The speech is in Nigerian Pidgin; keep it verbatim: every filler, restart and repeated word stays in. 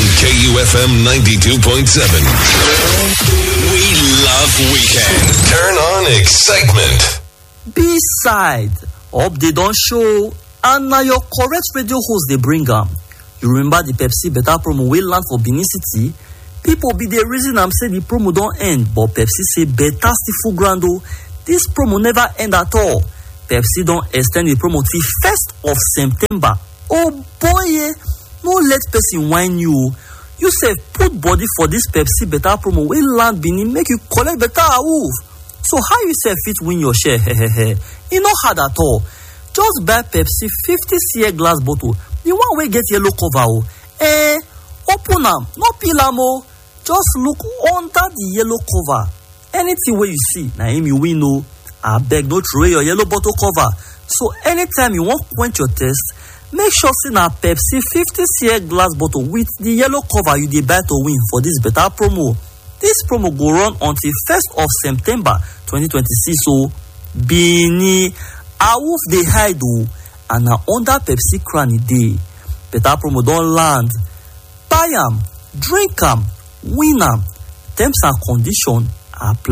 K U F M ninety-two point seven. We love weekend. Turn on excitement. B-side. Update on show. And now your correct radio host they bring am. You remember the Pepsi better promo wey land for Benin City? People be the reason I'm say the promo don't end, but Pepsi say better still full grand o. This promo never end at all. Pepsi don't extend the promo till first of September. Oh boy, yeah. No let person whine you. You say put body for this Pepsi better promo wey land Benin make you collect better awoof. So how you say fit win your share? Hehehe. E no hard at all. Just buy Pepsi fifty centiliters glass bottle. The one wey get yellow cover o. Eh, open am, no peel am o. Just look under the yellow cover. Anything wey you see, na him you win o. Abeg no throw away your yellow bottle cover. So anytime you wan quench your thirst, make sure say na Pepsi fifty centiliters glass bottle with the yellow cover you dey buy to win for this better promo. This promo go run until first of September twenty twenty-six o. Benin awoof dey hide o, and na under Pepsi crown e dey. Better promo don land. Buy am, drink am, win am. Terms and conditions apply.